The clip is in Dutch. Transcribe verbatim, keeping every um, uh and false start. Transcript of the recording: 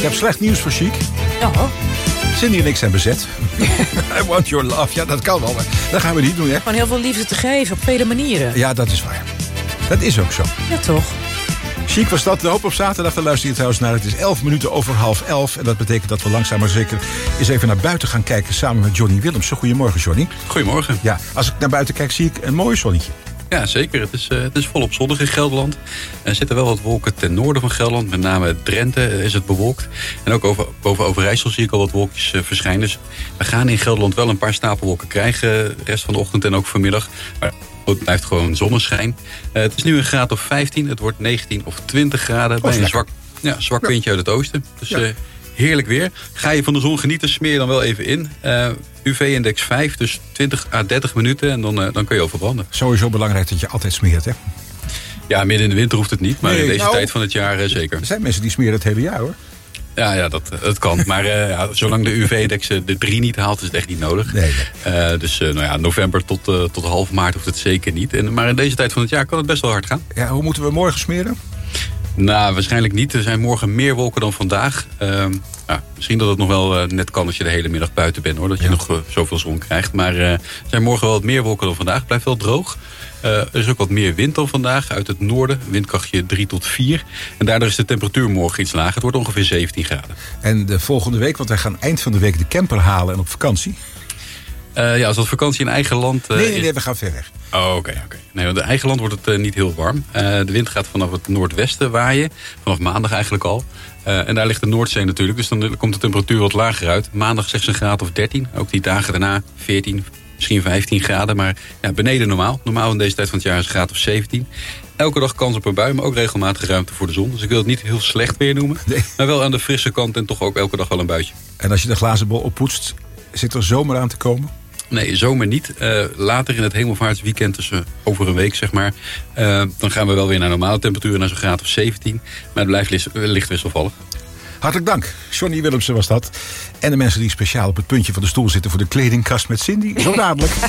Ik heb slecht nieuws voor Chic. Oh. Cindy en ik zijn bezet. I want your love. Ja, dat kan wel, maar dat gaan we niet doen, hè? Gewoon heel veel liefde te geven, op vele manieren. Ja, dat is waar. Dat is ook zo. Ja, toch? Chic was dat. De Hoop op zaterdag. Daar luister je trouwens naar. Het is elf minuten over half elf. En dat betekent dat we langzaam maar zeker eens even naar buiten gaan kijken samen met Johnny Willemsen. Goedemorgen, Johnny. Goedemorgen. Ja, als ik naar buiten kijk, zie ik een mooi zonnetje. Ja, zeker. Het is, uh, het is volop zonnig in Gelderland. Er zitten wel wat wolken ten noorden van Gelderland. Met name Drenthe is het bewolkt. En ook over, boven Overijssel zie ik al wat wolkjes uh, verschijnen. Dus we gaan in Gelderland wel een paar stapelwolken krijgen. De rest van de ochtend en ook vanmiddag. Maar het blijft gewoon zonneschijn. Uh, het is nu een graad of vijftien. Het wordt negentien of twintig graden. Oh, bij een zwak, ja, zwak windje uit het oosten. Dus ja. uh, heerlijk weer. Ga je van de zon genieten, smeer je dan wel even in. Uh, U V-index vijf, dus twintig à dertig minuten. En dan, uh, dan kun je overbranden. Sowieso belangrijk dat je altijd smeert, hè? Ja, midden in de winter hoeft het niet. Maar nee, in deze nou, tijd van het jaar uh, zeker. Er zijn mensen die smeren het hele jaar, hoor. Ja, ja dat, dat kan. Maar uh, ja, zolang de U V-index de drie niet haalt, is het echt niet nodig. Nee, nee. Uh, dus uh, nou ja, november tot, uh, tot half maart hoeft het zeker niet. En, maar in deze tijd van het jaar kan het best wel hard gaan. Ja, hoe moeten we morgen smeren? Nou, waarschijnlijk niet. Er zijn morgen meer wolken dan vandaag. Uh, ja, misschien dat het nog wel uh, net kan als je de hele middag buiten bent, hoor. Dat je ja. nog uh, zoveel zon krijgt. Maar uh, er zijn morgen wel wat meer wolken dan vandaag. Het blijft wel droog. Uh, er is ook wat meer wind dan vandaag uit het noorden. Windkrachtje drie tot vier. En daardoor is de temperatuur morgen iets lager. Het wordt ongeveer zeventien graden. En de volgende week, want wij gaan eind van de week de camper halen en op vakantie. Uh, ja, als dat vakantie in eigen land... Uh, nee, nee, nee, we gaan ver weg. Oh, oké. Okay, okay. Nee, want in eigen land wordt het uh, niet heel warm. Uh, de wind gaat vanaf het noordwesten waaien. Vanaf maandag eigenlijk al. Uh, en daar ligt de Noordzee natuurlijk. Dus dan komt de temperatuur wat lager uit. Maandag slechts een graad of dertien. Ook die dagen daarna veertien, misschien vijftien graden. Maar ja, beneden normaal. Normaal in deze tijd van het jaar is een graad of zeventien. Elke dag kans op een bui, maar ook regelmatig ruimte voor de zon. Dus ik wil het niet heel slecht weer noemen. Nee. Maar wel aan de frisse kant en toch ook elke dag wel een buitje. En als je de glazen bol oppoetst, zit er zomer aan te komen? Nee, zomer niet. Uh, later in het hemelvaartsweekend, dus uh, over een week zeg maar... Uh, dan gaan we wel weer naar normale temperaturen, naar zo'n graad of zeventien. Maar het blijft licht, licht wisselvallig. Hartelijk dank. Johnny Willemsen was dat. En de mensen die speciaal op het puntje van de stoel zitten voor de kledingkast met Cindy. Zo dadelijk.